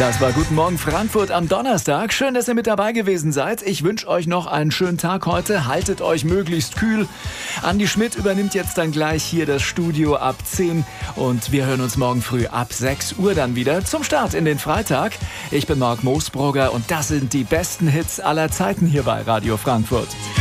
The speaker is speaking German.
Das war Guten Morgen Frankfurt am Donnerstag. Schön, dass ihr mit dabei gewesen seid. Ich wünsche euch noch einen schönen Tag heute. Haltet euch möglichst kühl. Andi Schmidt übernimmt jetzt dann gleich hier das Studio ab 10. Und wir hören uns morgen früh ab 6 Uhr dann wieder zum Start in den Freitag. Ich bin Marc Moosbrugger und das sind die besten Hits aller Zeiten hier bei Radio Frankfurt.